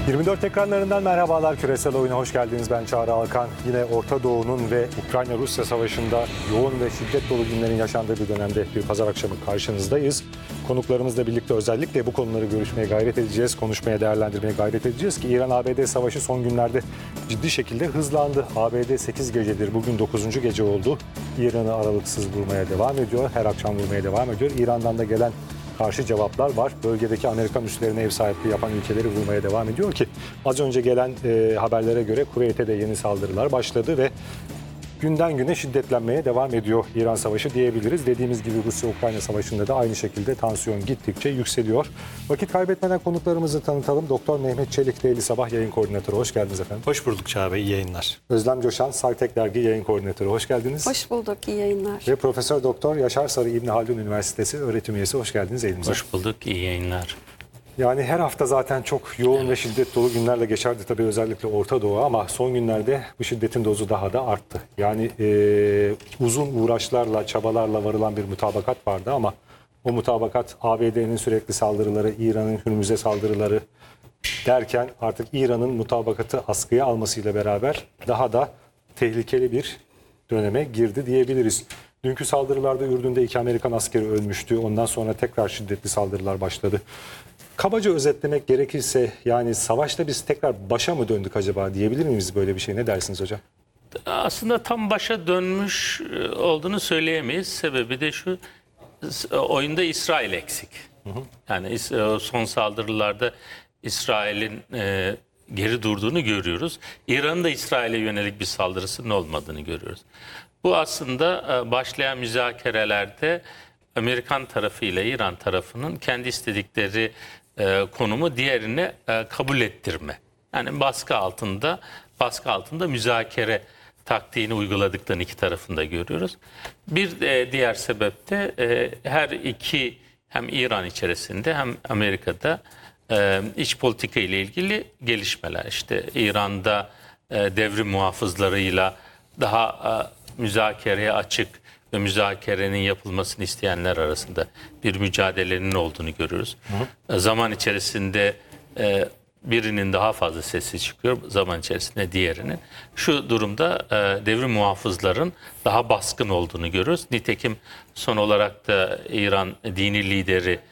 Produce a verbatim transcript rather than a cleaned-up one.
yirmi dört ekranlarından merhabalar. Küresel Oyun'a hoş geldiniz. Ben Çağrı Alkan. Yine Orta Doğu'nun ve Ukrayna-Rusya savaşında yoğun ve şiddet dolu günlerin yaşandığı bir dönemde bir pazar akşamı karşınızdayız. Konuklarımızla birlikte özellikle bu konuları görüşmeye gayret edeceğiz. Konuşmaya, değerlendirmeye gayret edeceğiz ki İran-A B D savaşı son günlerde ciddi şekilde hızlandı. A B D sekiz gecedir, bugün dokuzuncu gece oldu. İran'ı aralıksız vurmaya devam ediyor. Her akşam vurmaya devam ediyor. İran'dan da gelen karşı cevaplar var. Bölgedeki Amerikan üslerine ev sahipliği yapan ülkeleri vurmaya devam ediyor ki az önce gelen e, haberlere göre Kuveyt'e de yeni saldırılar başladı ve günden güne şiddetlenmeye devam ediyor İran Savaşı diyebiliriz. Dediğimiz gibi Rusya-Ukrayna Savaşı'nda da aynı şekilde tansiyon gittikçe yükseliyor. Vakit kaybetmeden konuklarımızı tanıtalım. Doktor Mehmet Çelik, Daily Sabah Yayın Koordinatörü. Hoş geldiniz efendim. Hoş bulduk Çağrı Bey, iyi yayınlar. Özlem Coşan, Saytek Dergi Yayın Koordinatörü. Hoş geldiniz. Hoş bulduk, iyi yayınlar. Ve Profesör Doktor Yaşar Sarı İbni Haldun Üniversitesi öğretim üyesi. Hoş geldiniz elimize. Hoş bulduk, iyi yayınlar. Yani her hafta zaten çok yoğun evet. ve şiddet dolu günlerle geçerdi tabii, özellikle Orta Doğu, ama son günlerde bu şiddetin dozu daha da arttı. Yani e, uzun uğraşlarla, çabalarla varılan bir mutabakat vardı ama o mutabakat A B D'nin sürekli saldırıları, İran'ın Hürmüz'e saldırıları derken artık İran'ın mutabakatı askıya almasıyla beraber daha da tehlikeli bir döneme girdi diyebiliriz. Dünkü saldırılarda Ürdün'de iki Amerikan askeri ölmüştü. Ondan sonra tekrar şiddetli saldırılar başladı. Kabaca özetlemek gerekirse yani savaşta biz tekrar başa mı döndük acaba diyebilir miyiz böyle bir şey? Ne dersiniz hocam? Aslında tam başa dönmüş olduğunu söyleyemeyiz. Sebebi de şu, oyunda İsrail eksik. Hı hı. Yani son saldırılarda İsrail'in e, geri durduğunu görüyoruz. İran'ın da İsrail'e yönelik bir saldırısının olmadığını görüyoruz. Bu aslında başlayan müzakerelerde Amerikan tarafı ile İran tarafının kendi istedikleri e, konumu diğerine e, kabul ettirme. Yani baskı altında, baskı altında müzakere taktiğini uyguladıklarını iki tarafında görüyoruz. Bir e, diğer sebep de e, her iki, hem İran içerisinde hem Amerika'da e, iç politika ile ilgili gelişmeler. İşte İran'da e, devrim muhafızlarıyla daha e, müzakereye açık ve müzakerenin yapılmasını isteyenler arasında bir mücadelenin olduğunu görüyoruz. Hı hı. Zaman içerisinde e, birinin daha fazla sesi çıkıyor, zaman içerisinde diğerinin. Şu durumda e, devrim muhafızların daha baskın olduğunu görüyoruz. Nitekim son olarak da İran dini lideri